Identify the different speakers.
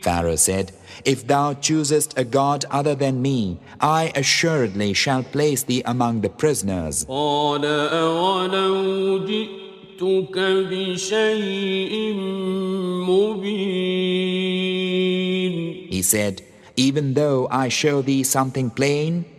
Speaker 1: Pharaoh said, "If thou choosest a god other than me, I assuredly shall place thee among the prisoners."
Speaker 2: قال أولو جئتك بشيء مبين
Speaker 1: He said, "Even though I show thee something plain,